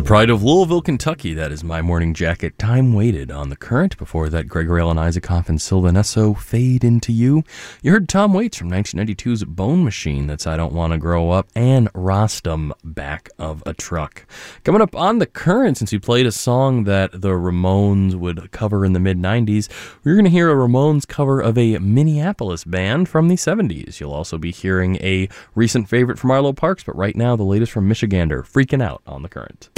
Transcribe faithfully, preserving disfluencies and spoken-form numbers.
Pride of Louisville, Kentucky. That is My Morning Jacket. Time Waited on The Current. Before that, Gregor Allen Isaacoff and Sylvan Esso, Fade Into You. You heard Tom Waits from nineteen ninety-two's Bone Machine, that's I Don't Want to Grow Up, and Rostam, Back of a Truck. Coming up on The Current, since we played a song that the Ramones would cover in the mid nineties, we're going to hear a Ramones cover of a Minneapolis band from the seventies. You'll also be hearing a recent favorite from Arlo Parks, but right now the latest from Michigander, Freaking Out on The Current.